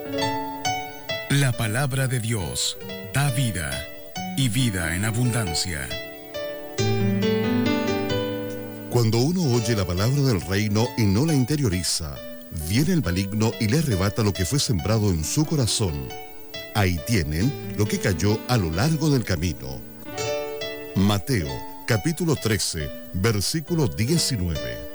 La palabra de Dios da vida, y vida en abundancia. Cuando uno oye la palabra del reino y no la interioriza, viene el maligno y le arrebata lo que fue sembrado en su corazón. Ahí tienen lo que cayó a lo largo del camino. Mateo, capítulo 13, versículo 19.